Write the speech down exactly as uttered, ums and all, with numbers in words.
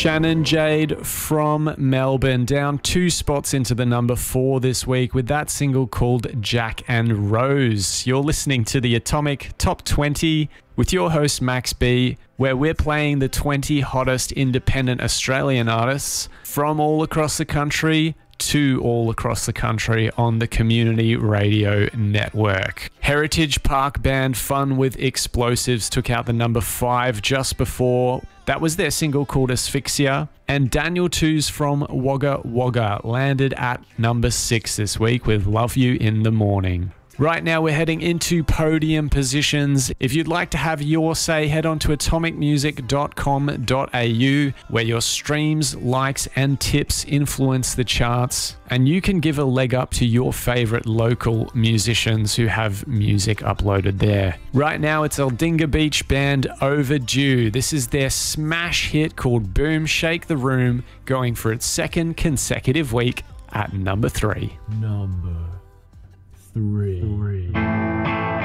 Shannon Jade from Melbourne, down two spots into the number four this week with that single called Jack and Rose. You're listening to the Atomic Top twenty with your host Max B, where we're playing the twenty hottest independent Australian artists from all across the country to all across the country on the Community Radio Network. Heritage Park band Fun with Explosives took out the number five just before. That was their single called Asphyxia. And Daniel Twos from Wagga Wagga landed at number six this week with Love You in the Morning. Right now we're heading into podium positions. If you'd like to have your say, head on to atomic music dot com dot a u, where your streams, likes and tips influence the charts, and you can give a leg up to your favorite local musicians who have music uploaded there. Right now it's Aldinga Beach band Overdue. This is their smash hit called Boom Shake the Room, going for its second consecutive week at number three. Number